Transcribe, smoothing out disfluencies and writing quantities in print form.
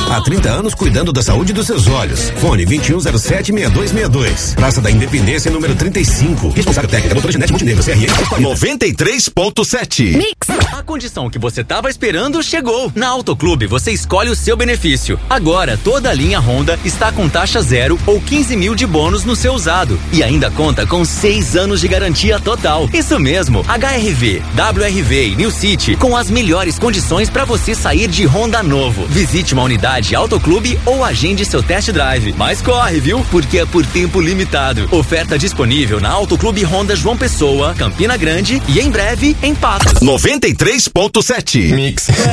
Há 30 anos cuidando da saúde dos seus olhos. Fone 2107-6262. Praça da Independência, número 35. Responsável técnica, doutora Janete Montenegro, CRM 93.7. Mix. A condição que você tava esperando chegou. Na Autoclube você escolhe o seu benefício. Agora toda a linha Honda está com taxa zero ou 15 mil de bônus no seu usado. E ainda conta com 6 anos de garantia total. Isso mesmo, HRV, WRV e New City com as melhores condições para você sair de Honda novo. Visite uma unidade Autoclube ou agende seu test drive. Mas corre, viu? Porque é por tempo limitado. Oferta disponível na Autoclube Honda João Pessoa, Campina Grande e em breve em Patos. 93.7. Mix.